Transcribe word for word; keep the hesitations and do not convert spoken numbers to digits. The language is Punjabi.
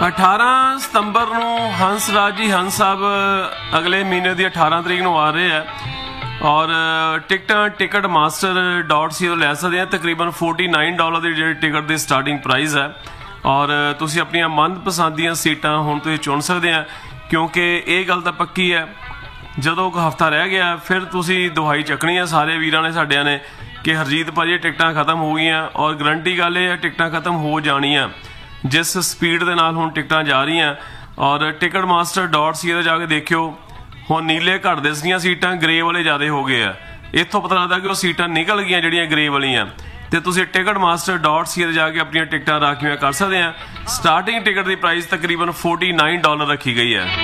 ਅਠਾਰਾਂ ਸਤੰਬਰ ਨੂੰ ਹੰਸ ਰਾਜ ਜੀ ਹੰਸ ਸਾਹਿਬ ਅਗਲੇ ਮਹੀਨੇ ਦੀ ਅਠਾਰਾਂ ਤਰੀਕ ਨੂੰ ਆ ਰਹੇ ਹੈ ਔਰ ਟਿਕਟਾਂ ਟਿਕਟ ਮਾਸਟਰ ਡਾਟ ਸੀ ਤੋਂ ਲੈ ਸਕਦੇ ਆ। ਤਕਰੀਬਨ ਫੋਰਟੀ ਨਾਈਨ ਡਾਲਰ ਦੀ ਜਿਹੜੀ ਟਿਕਟ ਦੀ ਸਟਾਰਟਿੰਗ ਪ੍ਰਾਈਸ ਹੈ ਔਰ ਤੁਸੀਂ ਆਪਣੀਆਂ ਮਨਪਸੰਦ ਦੀਆਂ ਸੀਟਾਂ ਹੁਣ ਤੁਸੀਂ ਚੁਣ ਸਕਦੇ ਆ, ਕਿਉਂਕਿ ਇਹ ਗੱਲ ਤਾਂ ਪੱਕੀ ਹੈ ਜਦੋਂ ਇੱਕ ਹਫ਼ਤਾ ਰਹਿ ਗਿਆ ਫਿਰ ਤੁਸੀਂ ਦੁਹਾਈ ਚੱਕਣੀ ਆ ਸਾਰੇ ਵੀਰਾਂ ਨੇ ਸਾਡਿਆਂ ਨੇ ਕਿ ਹਰਜੀਤ ਭਾਜੀ ਟਿਕਟਾਂ ਖਤਮ ਹੋ ਗਈਆਂ। ਔਰ ਗਰੰਟੀ ਗੱਲ ਇਹ ਹੈ ਟਿਕਟਾਂ ਖਤਮ ਹੋ ਜਾਣੀਆਂ ਜਿਸ ਸਪੀਡ ਦੇ ਨਾਲ ਹੁਣ ਟਿਕਟਾਂ ਜਾ ਰਹੀਆਂ। ਔਰ ਟਿਕਟ ਮਾਸਟਰ ਡਾਟ ਸੀ ਤੇ ਜਾ ਕੇ ਦੇਖਿਓ, ਹੁਣ ਨੀਲੇ ਘੱਟ ਦਿਸਦੀਆਂ ਸੀਟਾਂ, ਗ੍ਰੇ ਵਾਲੇ ਜ਼ਿਆਦਾ ਹੋ ਗਏ ਆ। ਇੱਥੋਂ ਪਤਾ ਲੱਗਦਾ ਕਿ ਉਹ ਸੀਟਾਂ ਨਿਕਲ ਗਈਆਂ ਜਿਹੜੀਆਂ ਗ੍ਰੇ ਵਾਲੀਆਂ। ਤੇ ਤੁਸੀਂ ਟਿਕਟ ਮਾਸਟਰ ਡਾਟ ਸੀ ਤੇ ਜਾ ਕੇ ਆਪਣੀਆਂ ਟਿਕਟਾਂ ਰਾਖਵੀਆਂ ਕਰ ਸਕਦੇ ਆ। ਸਟਾਰਟਿੰਗ ਟਿਕਟ ਦੀ ਪ੍ਰਾਈਸ ਤਕਰੀਬਨ ਫੋਰਟੀ ਨਾਈਨ ਡਾਲਰ ਰੱਖੀ ਗਈ ਹੈ।